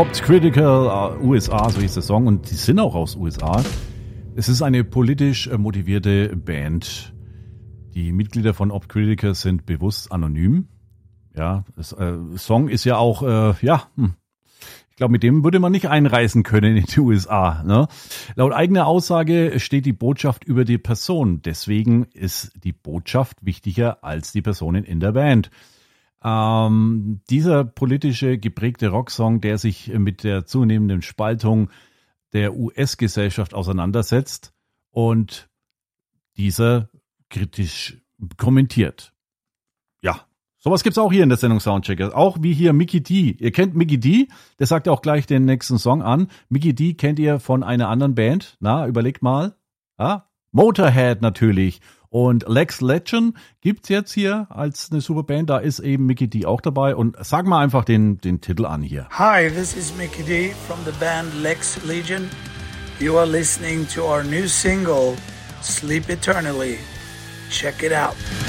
Critical, USA, so hieß der Song, und die sind auch aus USA. Es ist eine politisch motivierte Band. Die Mitglieder von Opt Critical sind bewusst anonym. Ja, das Song ist ja auch, ich glaube, mit dem würde man nicht einreisen können in die USA. Ne? Laut eigener Aussage steht die Botschaft über die Person. Deswegen ist die Botschaft wichtiger als die Personen in der Band. Dieser politische geprägte Rocksong, der sich mit der zunehmenden Spaltung der US-Gesellschaft auseinandersetzt und dieser kritisch kommentiert. Ja, sowas gibt's auch hier in der Sendung Soundchecker. Auch wie hier Mikkey D. Ihr kennt Mikkey D, der sagt ja auch gleich den nächsten Song an. Mikkey D kennt ihr von einer anderen Band. Na, überlegt mal. Ja? Motorhead natürlich. Und Lex Legend gibt's jetzt hier als eine super Band. Da ist eben Mikkey D auch dabei. Und sag mal einfach den Titel an hier. Hi, this is Mikkey D from the band Lex Legion. You are listening to our new single, Sleep Eternally. Check it out.